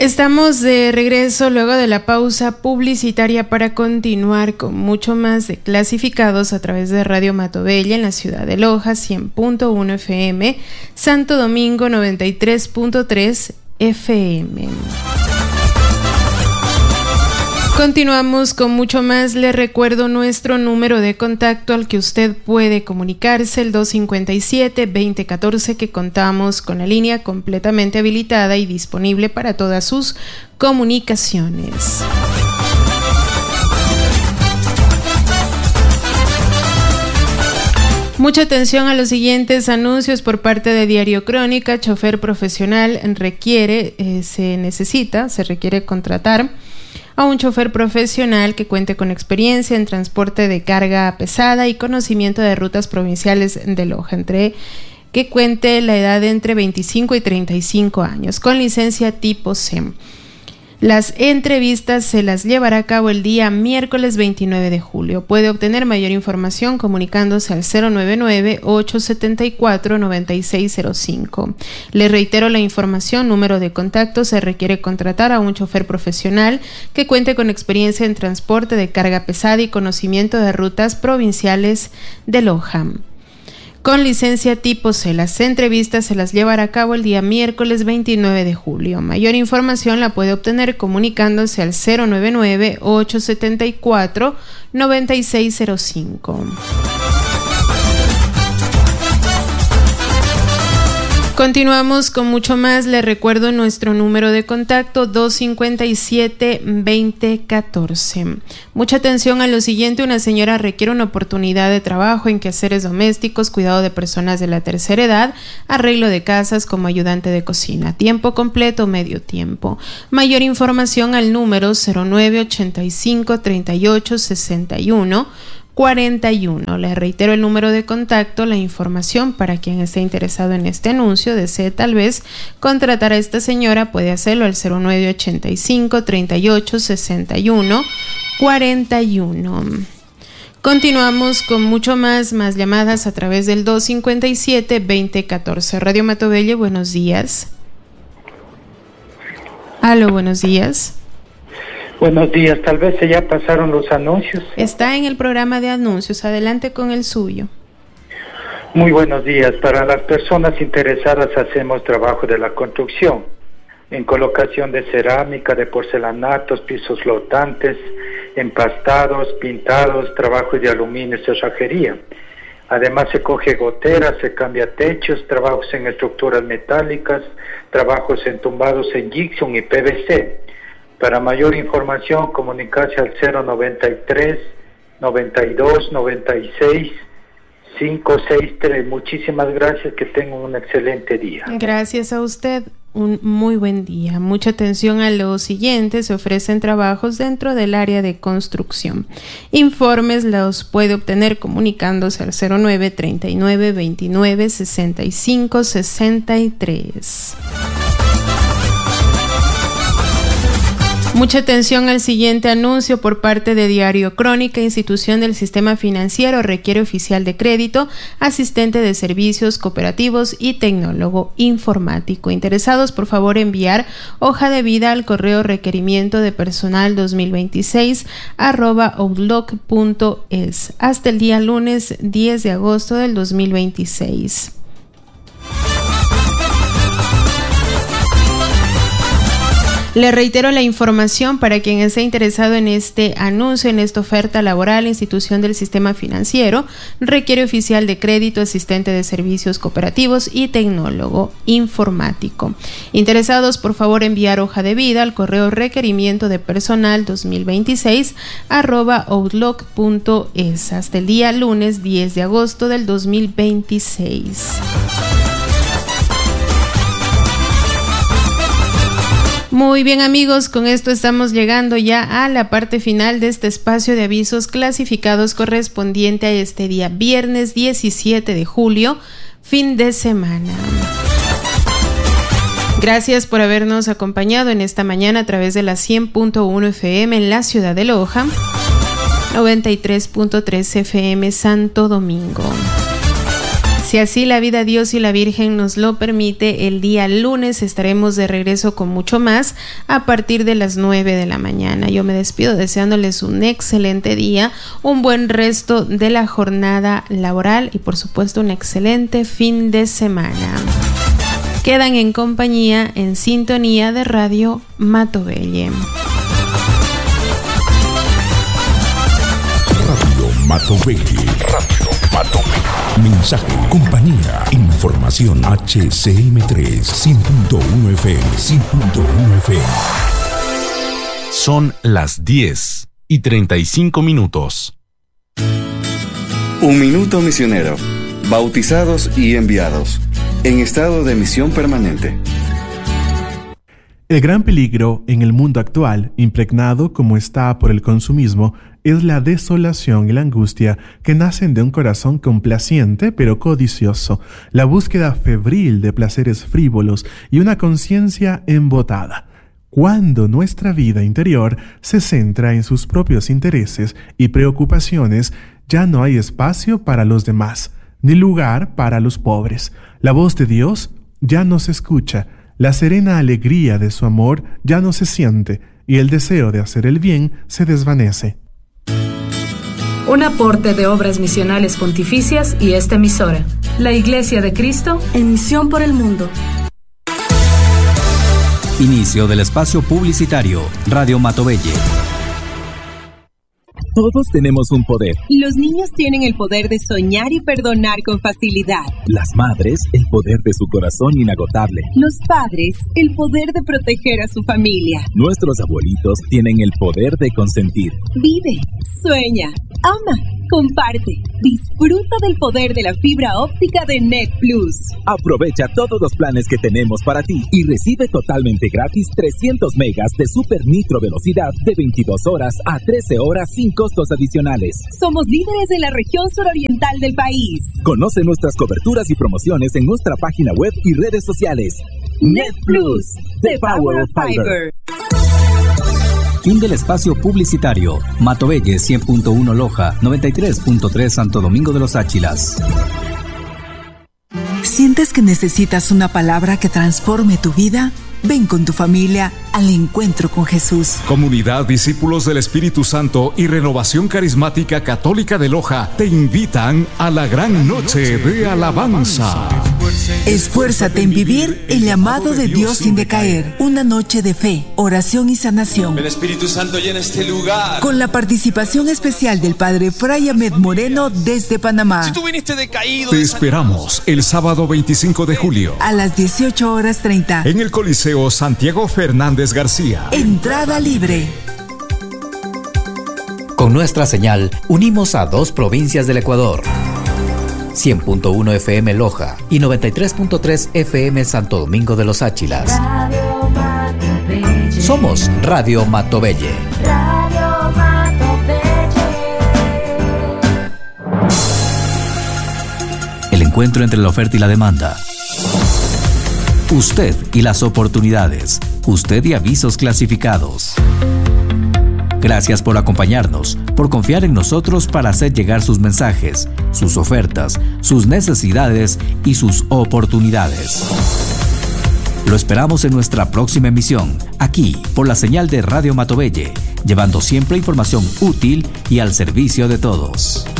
Estamos de regreso luego de la pausa publicitaria para continuar con mucho más de Clasificados a través de Radio Matobella en la ciudad de Loja, 100.1 FM, Santo Domingo 93.3 FM. Continuamos con mucho más. Le recuerdo nuestro número de contacto al que usted puede comunicarse, el 257-2014, que contamos con la línea completamente habilitada y disponible para todas sus comunicaciones. Mucha atención a los siguientes anuncios por parte de Diario Crónica. Chofer profesional se requiere contratar a un chofer profesional que cuente con experiencia en transporte de carga pesada y conocimiento de rutas provinciales de Loja, que cuente la edad de entre 25 y 35 años, con licencia tipo C. Las entrevistas se las llevará a cabo el día miércoles 29 de julio. Puede obtener mayor información comunicándose al 099-874-9605. Le reitero la información, número de contacto: se requiere contratar a un chofer profesional que cuente con experiencia en transporte de carga pesada y conocimiento de rutas provinciales de Loja, con licencia tipo C. Las entrevistas se las llevará a cabo el día miércoles 29 de julio. Mayor información la puede obtener comunicándose al 099-874-9605. Continuamos con mucho más. Le recuerdo nuestro número de contacto: 257-2014. Mucha atención a lo siguiente. Una señora requiere una oportunidad de trabajo en quehaceres domésticos, cuidado de personas de la tercera edad, arreglo de casas como ayudante de cocina, tiempo completo o medio tiempo. Mayor información al número 0985-3861-41. Le reitero el número de contacto. La información para quien esté interesado en este anuncio, desee tal vez contratar a esta señora, puede hacerlo al 0985-3861-41. Continuamos con mucho más llamadas a través del 257-2014. Radio Matobella, buenos días. Aló, buenos días. Buenos días, tal vez ya pasaron los anuncios. Está en el programa de anuncios, adelante con el suyo. Muy buenos días. Para las personas interesadas hacemos trabajo de la construcción, en colocación de cerámica, de porcelanatos, pisos flotantes, empastados, pintados, trabajos de aluminio y cerrajería. Además se coge goteras, se cambia techos, trabajos en estructuras metálicas, trabajos en tumbados en gypsum y PVC. Para mayor información, comunicarse al 093 92 96 563. Muchísimas gracias, que tengan un excelente día. Gracias a usted, un muy buen día. Mucha atención a lo siguiente: se ofrecen trabajos dentro del área de construcción. Informes los puede obtener comunicándose al 09 39 29 65 63. Mucha atención al siguiente anuncio por parte de Diario Crónica. Institución del Sistema Financiero requiere oficial de crédito, asistente de servicios cooperativos y tecnólogo informático. Interesados, por favor, enviar hoja de vida al correo requerimiento de personal 2026@outlook.es hasta el día lunes 10 de agosto del 2026. Le reitero la información para quien esté interesado en este anuncio, en esta oferta laboral. Institución del Sistema Financiero requiere oficial de crédito, asistente de servicios cooperativos y tecnólogo informático. Interesados, por favor, enviar hoja de vida al correo requerimiento de personal 2026@outlook.es hasta el día lunes 10 de agosto del 2026. Muy bien, amigos, con esto estamos llegando ya a la parte final de este espacio de avisos clasificados correspondiente a este día viernes 17 de julio, fin de semana. Gracias por habernos acompañado en esta mañana a través de la 100.1 FM en la ciudad de Loja, 93.3 FM Santo Domingo, Si así la vida, Dios y la Virgen nos lo permite, el día lunes estaremos de regreso con mucho más a partir de las 9 de la mañana. Yo me despido deseándoles un excelente día, un buen resto de la jornada laboral y por supuesto un excelente fin de semana. Quedan en compañía, en sintonía de Radio Matovelle. Radio Matovelle. Mensaje, compañía, información. HCM3 100.1 FM, 100.1 FM. Son las 10:35. Un minuto misionero. Bautizados y enviados. En estado de misión permanente. El gran peligro en el mundo actual, impregnado como está por el consumismo, es la desolación y la angustia que nacen de un corazón complaciente pero codicioso, la búsqueda febril de placeres frívolos y una conciencia embotada. Cuando nuestra vida interior se centra en sus propios intereses y preocupaciones, ya no hay espacio para los demás, ni lugar para los pobres. La voz de Dios ya no se escucha, la serena alegría de su amor ya no se siente y el deseo de hacer el bien se desvanece. Un aporte de Obras Misionales Pontificias y esta emisora, la Iglesia de Cristo en misión por el mundo. Inicio del espacio publicitario, Radio Matovelle. Todos tenemos un poder. Los niños tienen el poder de soñar y perdonar con facilidad. Las madres, el poder de su corazón inagotable. Los padres, el poder de proteger a su familia. Nuestros abuelitos tienen el poder de consentir. Vive, sueña, ama, comparte. Disfruta del poder de la fibra óptica de Net Plus. Aprovecha todos los planes que tenemos para ti y recibe totalmente gratis 300 megas de super nitro velocidad de 22 horas a 13 horas sin costos adicionales. Somos líderes en la región suroriental del país. Conoce nuestras coberturas y promociones en nuestra página web y redes sociales. Net Plus, the power of fiber. Fin del espacio publicitario. Matovelle 100.1 Loja, 93.3 Santo Domingo de los Áchilas. ¿Sientes que necesitas una palabra que transforme tu vida? Ven con tu familia al encuentro con Jesús. Comunidad Discípulos del Espíritu Santo y Renovación Carismática Católica de Loja te invitan a la gran noche de alabanza. Esfuérzate en vivir el llamado de Dios sin decaer. Una noche de fe, oración y sanación. El Espíritu Santo llena este lugar. Con la participación especial del Padre Fray Ahmed Moreno desde Panamá. Si tú viniste decaído, te esperamos el sábado 25 de julio. A las 18:30. En el Coliseo Santiago Fernández García. Entrada libre. Con nuestra señal, unimos a 2 provincias del Ecuador. 100.1 FM Loja y 93.3 FM Santo Domingo de los Áchilas. Somos Radio Matovelle. Radio Matovelle. El encuentro entre la oferta y la demanda. Usted y las oportunidades. Usted y avisos clasificados. Gracias por acompañarnos, por confiar en nosotros para hacer llegar sus mensajes, sus ofertas, sus necesidades y sus oportunidades. Lo esperamos en nuestra próxima emisión, aquí por la señal de Radio Matovelle, llevando siempre información útil y al servicio de todos.